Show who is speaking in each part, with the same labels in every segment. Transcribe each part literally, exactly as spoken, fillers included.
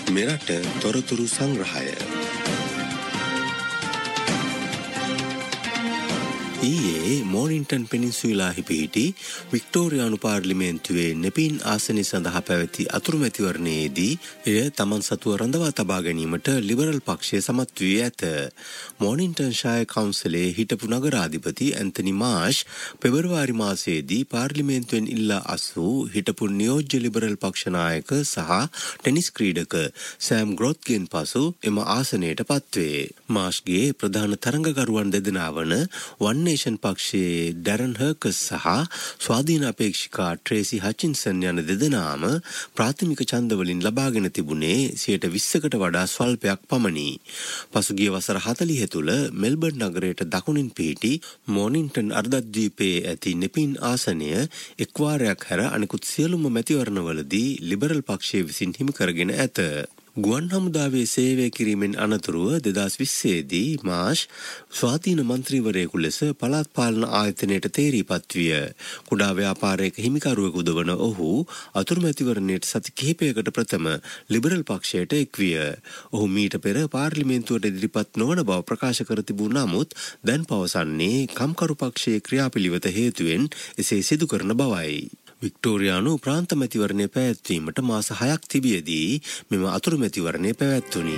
Speaker 1: මෙරට තොරතුරු සංග්‍රහය. ඊයේ මෝනින්ටන් පෙනින්සුලාහි පිහිටි වික්ටෝරියානු පාර්ලිමේන්තුවේ නෙපින් ආසනය සඳහා පැවති අතුරුමැතිවරණයේදී එය තමන් සතුව රඳවා තබා ගැනීමට ලිබරල් පක්ෂය සමත් වී ඇත. මෝනින්ටන් ශාය කවුන්සලේ හිටපු නගරාධිපති ඇන්තනි මාෂ් පෙබරවාරි මාසයේදී පාර්ලිමේන්තුවෙන් ඉල්ලා අසූ හිටපු නියෝජ්‍ය ලිබරල් පක්ෂ නායක සහ ටෙනිස් ක්‍රීඩක සෑම් ග්‍රොත්ගෙන් පසු එම ආසනයට පත්වේ. මාෂ්ගේ ප්‍රධාන තරඟකරුවන් දෙදෙනා වන වන් නේෂන් පක්ෂයේ ඩැරන් හර්කස් සහ ස්වාධීන අපේක්ෂිකා ට්‍රේසි හචින්සන් යන දෙදෙනාම ප්‍රාථමික ඡන්දවලින් ලබාගෙන තිබුණේ සියයට විස්සකට වඩා ස්වල්පයක් පමණි. පසුගිය වසර හතළිහ තුළ මෙල්බර්න් නගරයට දකුණින් පිහිටි මෝනින්ටන් අර්ධද්වීපයේ ඇති නෙපින් ආසනය එක් වාරයක් හැර අනෙකුත් සියලුම මැතිවරණවලදී ලිබරල් පක්ෂය විසින් හිමි කරගෙන ඇත. ගුවන් හමුදාවේ සේවය කිරීමෙන් අනතුරුව දෙදහස් විස්සේදී මාෂ් ස්වාධීන මන්ත්‍රීවරයෙකු ලෙස පළාත් පාලන ආයතනයට තේරීපත් විය. කුඩා ව්‍යාපාරයක හිමිකරුවෙකු වන ඔහු අතුරුමැතිවරණයට සති කිහිපයකට ප්‍රථම ලිබරල් පක්ෂයට එක් විය. ඔහු මීට පෙර පාර්ලිමේන්තුවට ඉදිරිපත් නොවන බව ප්‍රකාශ කර තිබූ නමුත් දැන් පවසන්නේ කම්කරු පක්ෂයේ ක්‍රියාපිළිවෙත හේතුවෙන් එසේ සිදු කරන බවයි. වික්ටෝරියානු ප්‍රාන්ත මැතිවරණය පැවැත්වීමට මාස හයක් තිබියදී මෙම අතුරු මැතිවරණය පැවැත්වුණි.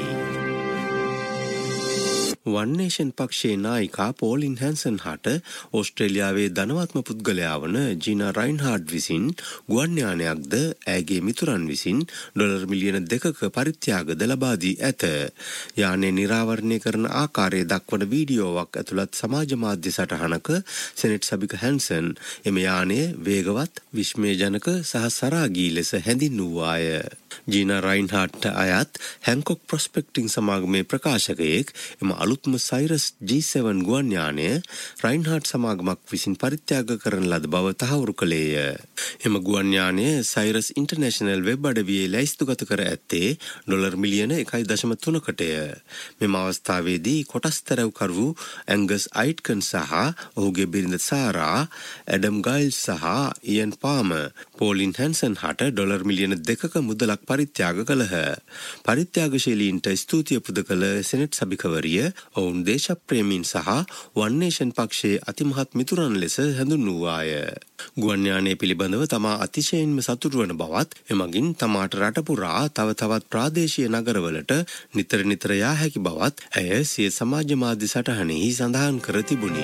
Speaker 1: වන් නේෂන් පක්ෂයේ නායිකා පෝලින් හැන්සන් හට ඕස්ට්‍රේලියාවේ ධනවත්ම පුද්ගලයා වන ජීනා රයින්හාඩ් විසින් ගුවන් යානයක්ද ඇගේ මිතුරන් විසින් ඩොලර් මිලියන දෙකක පරිත්‍යාගද ලබා දී ඇත. යානය නිරාවරණය කරන ආකාරය දක්වන වීඩියෝවක් ඇතුළත් සමාජ මාධ්‍ය සටහනක සෙනෙට් සභික හැන්සන් එම යානය වේගවත්, විස්මයජනක සහ සරාගී ලෙස හැඳින්වූවාය. ජීනා රයින්හාඩ්ට අයත් හැන්කොක් ප්‍රොස්පෙක්ටිං සමාගමේ ප්‍රකාශකයෙක් එම අලුත්ම සයිරස් ජී සෙවන් ගුවන් යානය රයින්හාඩ් සමාගමක් විසින් පරිත්‍යාග කරන ලද බව තහවුරු කළේය. එම ගුවන් යානය සයිරස් ඉන්ටර්නැෂනල් වෙබ් අඩවියේ ලැයිස්තුගත කර ඇත්තේ ඩොලර් මිලියන එකයි දශම තුනකටය. මෙම අවස්ථාවේදී කොටස් තැරව්කරු ඇංගස් අයිට්කන් සහ ඔහුගේ බිරිඳ සාරා, ඇඩම් ගයිල්ස් සහ ඉයන් පාම පෝලින් හැන්සන් හට ඩොලර් මිලියන දෙකක මුදලක් පරිත්‍යාග කළහ. පරිත්‍යාගශීලීන්ට ස්තුතිය පුද කළ සෙනෙට් සභිකවරිය ඔවුන් දේශප්‍රේමීන් සහ වන් නේෂන් පක්ෂයේ අතිමහත් මිතුරන් ලෙස හැඳුන්වූවාය. ගුවන් යානය පිළිබඳව තමා අතිශයින්ම සතුටු වන බවත් එමගින් තමාට රට පුරා තව තවත් ප්‍රාදේශීය නගරවලට නිතර නිතර යා හැකි බවත් ඇය සිය සමාජ මාධ්‍ය සටහනෙහි සඳහන් කර තිබුණි.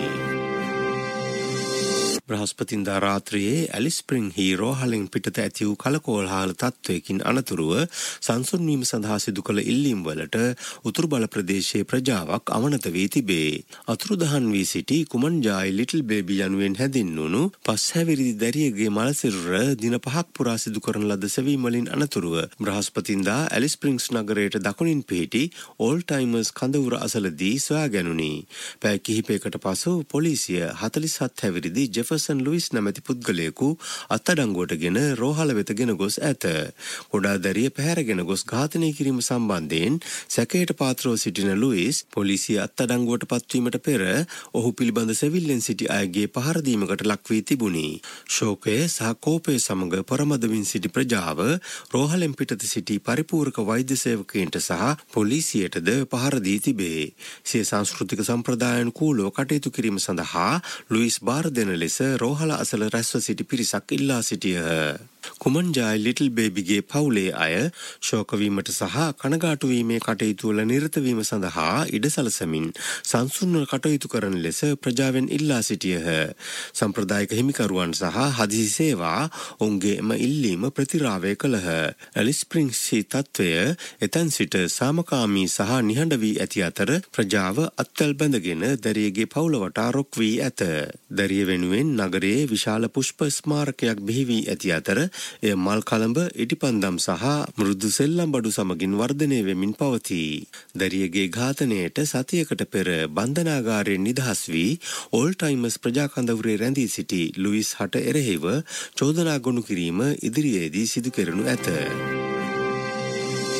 Speaker 1: බ්‍රහස්පතින්දා රාත්‍රියේ ඇලිස් ස්ප්‍රින්ග්හි රෝහලෙන් පිටත ඇති වූ කලකෝලහල තත්ත්වයකින් අනතුරුව සංසුන්වීම සඳහා සිදු කළ ඉල්ලීම් වලට උතුරු බල ප්‍රදේශයේ ප්‍රජාවක් අවනත වී තිබේ. අතුරුදහන් වී සිටි කුමන්ජායි ලිටල් බේබි යනුවෙන් හැඳින්වුණු පස් හැවිරිදි දැරියගේ මළසිරුර දින පහක් පුරා සිදු කරන ලද සෙවීම වලින් අනතුරුව බ්‍රහස්පතින්දා ඇලිස් ස්ප්‍රින්ග්ස් නගරයට දකුණින් පිහිටි ඕල් ටයිමර්ස් කඳවුර අසලදී සොයා ගැනුණි. පැය කිහිපයකට පසු පොලිසිය හතළිස් හත් හැවිරිදි ජෙෆර් ලුයිස් නැමැති පුද්ගලයෙකු අත්අඩංගුවටගෙන රෝහල වෙත ගෙන ගොස් ඇත. කුඩා දැරිය පැහැරගෙන ගොස් ඝාතනය කිරීම සම්බන්ධයෙන් සැකයට පාත්‍රව සිටින ලුයිස් පොලිසිය අත්අඩංගුවට පත්වීමට පෙර ඔහු පිළිබඳ සෙවිල්ලෙන් සිටි අයගේ පහර දීමකට ලක් වී තිබුණි. ශෝකය සහ කෝපය සමග පරමදමින් සිටි ප්‍රජාව රෝහලෙන් පිටත සිටි පරිපූර්ණක වෛද්‍ය සේවකයන්ට සහ පොලිසියටද පහර දී තිබේ. සිය සංස්කෘතික සම්ප්‍රදායන් කූලව කටයුතු කිරීම සඳහා ලුයිස් බාර දෙන ලෙස රෝහල අසල රැස්ව සිටි පිරිසක් ඉල්ලා සිටියහ. කුමන්ජායි ලිටල් බේබිගේ පවුලේ අය ශෝකවීමට සහ කනගාටුවීමේ කටයුතු වල නිරත වීම සඳහා ඉඩ සලසමින් සංසුන්ව කටයුතු කරන ලෙස ප්‍රජාවෙන් ඉල්ලා සිටියහ. සම්ප්‍රදායික හිමිකරුවන් සහ හදිසි සේවා ඔවුන්ගේ එම ඉල්ලීම ප්‍රතිරාවය කළහ. ඇලිස් ස්ප්‍රින්ග්ස්හි තත්ත්වය එතැන් සිට සාමකාමී සහ නිහඬ වී ඇති අතර ප්‍රජාව අත්වැල් බැඳගෙන දැරියගේ පවුල වටා රොක් වී ඇත. දැරිය වෙනුවෙන් නගරයේ විශාල පුෂ්ප ස්මාරකයක් බිහි වී ඇති අතර එය මල් කළඹ, ඉටිපන්දම් සහ මෘදු සෙල්ලම් බඩු සමගින් වර්ධනය වෙමින් පවතී. දැරියගේ ඝාතනයට සතියකට පෙර බන්ධනාගාරයෙන් නිදහස් වී ඕල් ටයිමර්ස් ප්‍රජා කඳවුරේ රැඳී සිටි ලුයිස් හට එරෙහිව චෝදනා ගොනු කිරීම ඉදිරියේදී සිදු කෙරෙනු ඇත.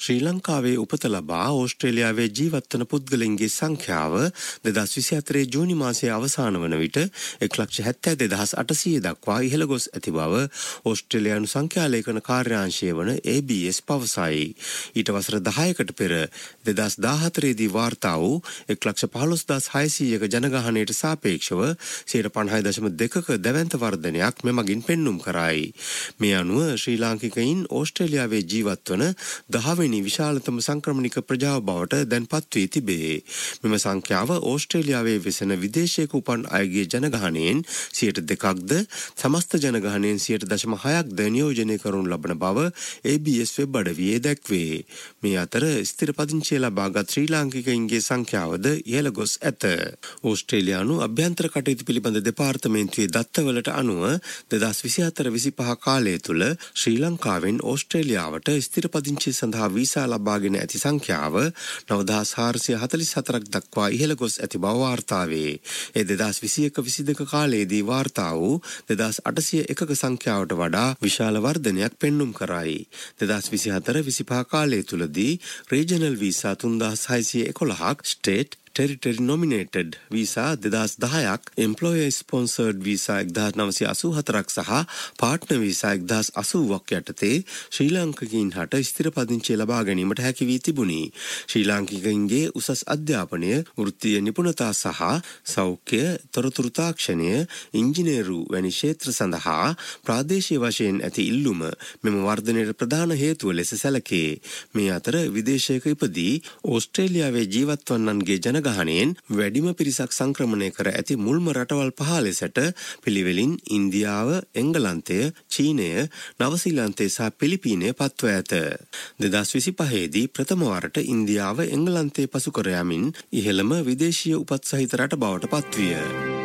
Speaker 1: ශ්‍රී ලංකාවේ උපත ලබා ඕස්ට්‍රේලියාවේ ජීවත් වන පුද්ගලයන්ගේ සංඛ්‍යාව දෙදහස් විසිහතරේ ජූනි මාසයේ අවසාන වන විට එක් ලක්ෂ හැත්තෑ දෙදහස් අටසිය දක්වා ඉහළ ගොස් ඇති බව ඕස්ට්‍රේලියානු සංඛ්‍යාලේඛන කාර්යාංශය වන ඒ බී එස් පවසයි. ඊට වසර දහයකට පෙර දෙදහස් දාහතරේ දී වාර්තා වූ එක් ලක්ෂ පහළොස් දහස් හයසීයක ජනගහනයට සාපේක්ෂව සියයට පනහයි දශම දෙකක දැවැන්ත වර්ධනයක් මෙමගින් පෙන්නුම් කරයි. මේ අනුව ශ්‍රී ලාංකිකයින් ඕස්ට්‍රේලියාවේ ජීවත් වන දහවෙනි විශාලතම සංක්‍රමණික ප්‍රජාව බවට දැන් පත් වී තිබේ. මෙම සංඛ්‍යාව ඕස්ට්‍රේලියාවේ වෙසෙන විදේශයක උපන් අයගේ ජනගහනයෙන් සියයට දෙකක්ද සමස්ත ජනගහනයෙන් සියයට දශම හයක්ද නියෝජනය කරනු ලබන බව ඒ බී එස් වෙබ් අඩවියේ දැක්වේ. මේ අතර ස්ථිර පදිංචිය ලබාගත් ශ්‍රී ලාංකිකයින්ගේ සංඛ්‍යාවද ඉහළ ගොස් ඇත. ඕස්ට්‍රේලියානු අභ්‍යන්තර කටයුතු පිළිබඳ දෙපාර්තමේන්තුවේ දත්තවලට අනුව දෙදහස් විසිහතර විසිපහ කාලය තුළ ශ්‍රී ලංකාවෙන් ඕස්ට්‍රේලියාවට ස්ථිර පදිංචිය සඳහා වීසා ලබාගෙන ඇති සංඛ්‍යාව නවදහස් හාරසිය හතළිස් හතරක් දක්වා ඉහළ ගොස් ඇති බව වාර්තා වේ. ඒ දෙදහස් විසිඑක විසිදෙක කාලයේදී වාර්තා වූ දෙදහස් අටසිය එකක සංඛ්‍යාවට වඩා විශාල වර්ධනයක් පෙන්නුම් කරයි. දෙදහස් විසිහතර විසිපහ කාලය තුලදී regional visa තුන්දහස් හයසිය එකොළහක්, state territory nominated visa දෙදහස් දහයක්, එම්ප්ලොයර් ස්පොන්සර්ඩ් වීසා එක්දහස් නවසිය අසූ හතරක් සහ පාර්ට්නර් වීසා එක්දහස් අසූවක් යටතේ ශ්‍රී ලාංකිකයින් හට ස්ථිර පදිංචිය ලබා ගැනීමට හැකි වී තිබුණි. ශ්‍රී ලාංකිකයින්ගේ උසස් අධ්‍යාපනය, වෘත්තීය නිපුණතා සහ සෞඛ්‍ය, තොරතුරු තාක්ෂණය, ඉංජිනේරු වැනි ක්ෂේත්‍ර සඳහා ප්‍රාදේශීය වශයෙන් ඇති ඉල්ලුම මෙම වර්ධනයට ප්‍රධාන හේතුව ලෙස සැලකේ. මේ අතර විදේශයක ඉපදී ඕස්ට්‍රේලියාවේ ජීවත් වන්නන්ගේ ජන ගහනයෙන් වැඩිම පිරිසක් සංක්‍රමණය කර ඇති මුල්ම රටවල් පහ ලෙසට පිළිවෙලින් ඉන්දියාව, එංගලන්තය, චීනය, නවසීලන්තය සහ පිලිපීනය පත්ව ඇත. දෙදහස් විසිපහේ දී ප්‍රථම වරට ඉන්දියාව එංගලන්තය පසු කර යමින් ඉහළම විදේශීය උපත් සහිත රට බවට පත්විය.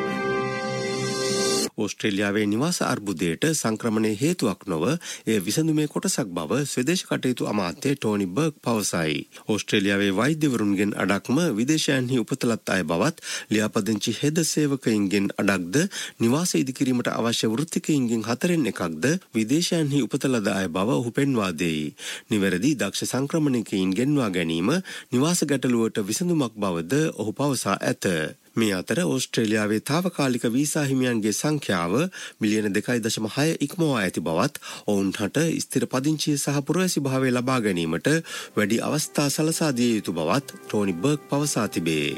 Speaker 1: ඕස්ට්‍රේලියාවේ නිවාස අර්බුදයට සංක්‍රමණය හේතුවක් නොව එය විසඳුමේ කොටසක් බව ස්වදේශ කටයුතු අමාත්‍ය ටෝනි බර්ග් පවසයි. ඕස්ට්‍රේලියාවේ වෛද්‍යවරුන්ගෙන් අඩක්ම විදේශයන්හි උපතලත් අය බවත් ලියාපදිංචි හෙද සේවකයින්ගෙන් අඩක්ද නිවාස ඉදිකිරීමට අවශ්‍ය වෘත්තිකයින්ගෙන් හතරෙන් එකක්ද විදේශයන්හි උපතලද අය බව ඔහු පෙන්වා දෙයි. නිවැරදි දක්ෂ සංක්‍රමණිකයින් ගෙන්වා ගැනීම නිවාස ගැටලුවට විසඳුමක් බවද ඔහු පවසා ඇත. මේ අතර ඕස්ට්‍රේලියාවේ තාවකාලික වීසා හිමියන්ගේ සංඛ්‍යාව මිලියන දෙකයි දශම හය ඉක්මවා ඇති බවත් ඔවුන්ට ස්ථිර පදිංචිය සහ පුරවැසි භාවය ලබා ගැනීමට වැඩි අවස්ථා සලසා දිය යුතු බවත් ටෝනි බර්ග් පවසා තිබේ.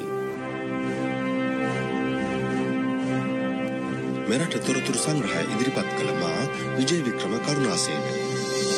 Speaker 1: මෙරට තොරතුරු සංග්‍රහය ඉදිරිපත් කළ මා විජේ වික්‍රම කරුණාසේන.